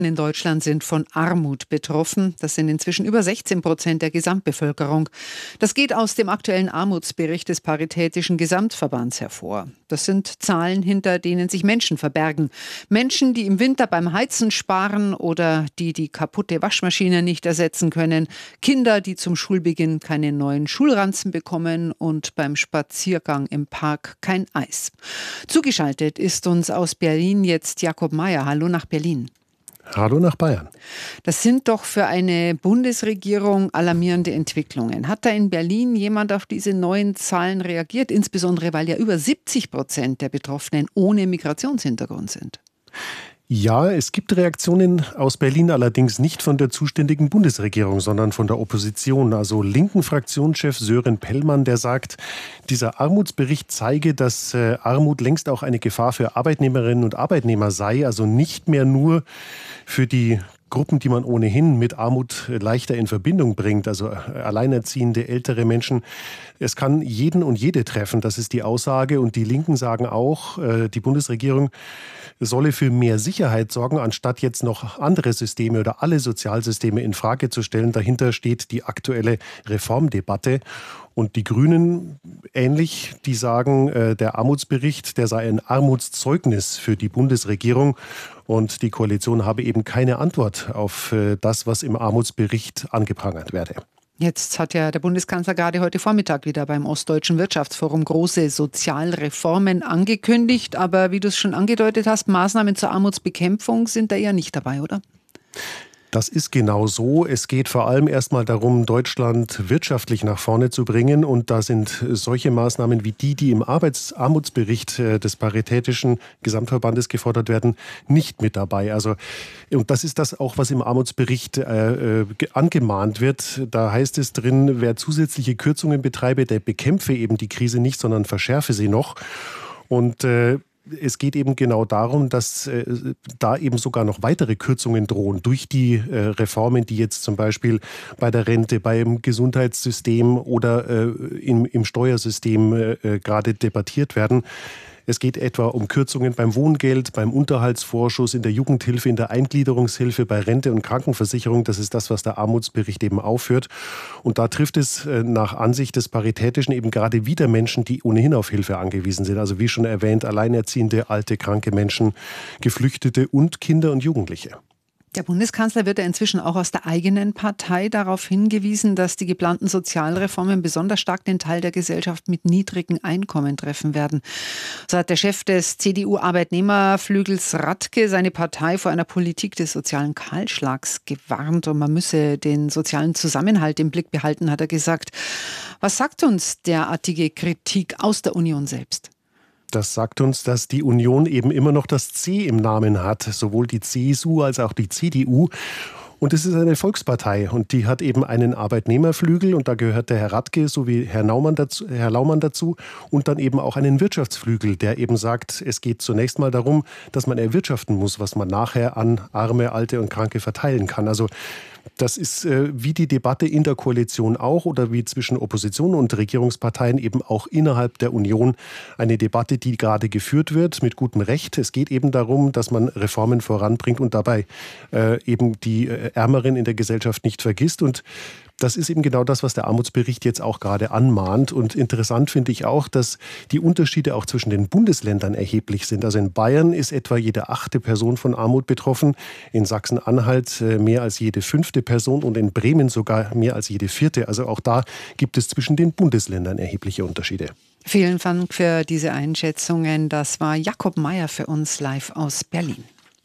in Deutschland sind von Armut betroffen. Das sind inzwischen über 16% der Gesamtbevölkerung. Das geht aus dem aktuellen Armutsbericht des Paritätischen Gesamtverbands hervor. Das sind Zahlen, hinter denen sich Menschen verbergen. Menschen, die im Winter beim Heizen sparen oder die kaputte Waschmaschine nicht ersetzen können. Kinder, die zum Schulbeginn keine neuen Schulranzen bekommen und beim Spaziergang im Park kein Eis. Zugeschaltet ist uns aus Berlin jetzt Jakob Mayer. Hallo nach Berlin. Hallo nach Bayern. Das sind doch für eine Bundesregierung alarmierende Entwicklungen. Hat da in Berlin jemand auf diese neuen Zahlen reagiert? Insbesondere, weil ja über 70% der Betroffenen ohne Migrationshintergrund sind. Ja, es gibt Reaktionen aus Berlin, allerdings nicht von der zuständigen Bundesregierung, sondern von der Opposition. Also linken Fraktionschef Sören Pellmann, der sagt, dieser Armutsbericht zeige, dass Armut längst auch eine Gefahr für Arbeitnehmerinnen und Arbeitnehmer sei, also nicht mehr nur für die Gruppen, die man ohnehin mit Armut leichter in Verbindung bringt, also alleinerziehende, ältere Menschen. Es kann jeden und jede treffen, das ist die Aussage. Und die Linken sagen auch, die Bundesregierung solle für mehr Sicherheit sorgen, anstatt jetzt noch andere Systeme oder alle Sozialsysteme in Frage zu stellen. Dahinter steht die aktuelle Reformdebatte. Und die Grünen ähnlich, die sagen, der Armutsbericht, der sei ein Armutszeugnis für die Bundesregierung. Und die Koalition habe eben keine Antwort auf das, was im Armutsbericht angeprangert werde. Jetzt hat ja der Bundeskanzler gerade heute Vormittag wieder beim Ostdeutschen Wirtschaftsforum große Sozialreformen angekündigt. Aber wie du es schon angedeutet hast, Maßnahmen zur Armutsbekämpfung sind da eher nicht dabei, oder? Das ist genau so. Es geht vor allem erstmal darum, Deutschland wirtschaftlich nach vorne zu bringen. Und da sind solche Maßnahmen wie die im Armutsbericht des Paritätischen Gesamtverbandes gefordert werden, nicht mit dabei. Also, und das ist das auch, was im Armutsbericht angemahnt wird. Da heißt es drin, wer zusätzliche Kürzungen betreibe, der bekämpfe eben die Krise nicht, sondern verschärfe sie noch. Und es geht eben genau darum, dass da eben sogar noch weitere Kürzungen drohen durch die Reformen, die jetzt zum Beispiel bei der Rente, beim Gesundheitssystem oder im Steuersystem gerade debattiert werden. Es geht etwa um Kürzungen beim Wohngeld, beim Unterhaltsvorschuss, in der Jugendhilfe, in der Eingliederungshilfe, bei Rente und Krankenversicherung. Das ist das, was der Armutsbericht eben aufführt. Und da trifft es nach Ansicht des Paritätischen eben gerade wieder Menschen, die ohnehin auf Hilfe angewiesen sind. Also wie schon erwähnt, alleinerziehende, alte, kranke Menschen, Geflüchtete und Kinder und Jugendliche. Der Bundeskanzler wird ja inzwischen auch aus der eigenen Partei darauf hingewiesen, dass die geplanten Sozialreformen besonders stark den Teil der Gesellschaft mit niedrigen Einkommen treffen werden. So hat der Chef des CDU-Arbeitnehmerflügels Radke seine Partei vor einer Politik des sozialen Kahlschlags gewarnt und man müsse den sozialen Zusammenhalt im Blick behalten, hat er gesagt. Was sagt uns derartige Kritik aus der Union selbst? Das sagt uns, dass die Union eben immer noch das C im Namen hat, sowohl die CSU als auch die CDU. Und es ist eine Volkspartei und die hat eben einen Arbeitnehmerflügel und da gehört der Herr Radke sowie Herr Laumann dazu und dann eben auch einen Wirtschaftsflügel, der eben sagt, es geht zunächst mal darum, dass man erwirtschaften muss, was man nachher an Arme, Alte und Kranke verteilen kann. Also das ist wie die Debatte in der Koalition auch oder wie zwischen Opposition und Regierungsparteien eben auch innerhalb der Union eine Debatte, die gerade geführt wird mit gutem Recht. Es geht eben darum, dass man Reformen voranbringt und dabei eben die Ärmeren in der Gesellschaft nicht vergisst. Und das ist eben genau das, was der Armutsbericht jetzt auch gerade anmahnt. Und interessant finde ich auch, dass die Unterschiede auch zwischen den Bundesländern erheblich sind. Also in Bayern ist etwa jede 8. Person von Armut betroffen, in Sachsen-Anhalt mehr als jede 5. Person und in Bremen sogar mehr als jede 4. Also auch da gibt es zwischen den Bundesländern erhebliche Unterschiede. Vielen Dank für diese Einschätzungen. Das war Jakob Mayer für uns live aus Berlin.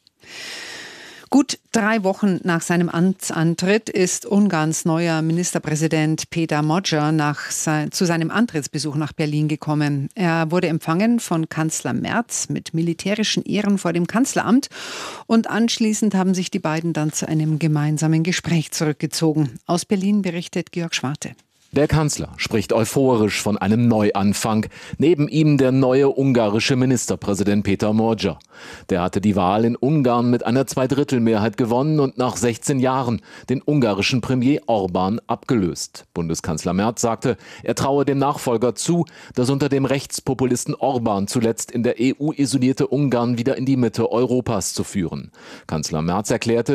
Gut 3 Wochen nach seinem Amtsantritt ist Ungarns neuer Ministerpräsident Péter Magyar zu seinem Antrittsbesuch nach Berlin gekommen. Er wurde empfangen von Kanzler Merz mit militärischen Ehren vor dem Kanzleramt und anschließend haben sich die beiden dann zu einem gemeinsamen Gespräch zurückgezogen. Aus Berlin berichtet Georg Schwarte. Der Kanzler spricht euphorisch von einem Neuanfang. Neben ihm der neue ungarische Ministerpräsident Péter Magyar. Der hatte die Wahl in Ungarn mit einer Zweidrittelmehrheit gewonnen und nach 16 Jahren den ungarischen Premier Orbán abgelöst. Bundeskanzler Merz sagte, er traue dem Nachfolger zu, das unter dem Rechtspopulisten Orbán zuletzt in der EU isolierte Ungarn wieder in die Mitte Europas zu führen. Kanzler Merz erklärte,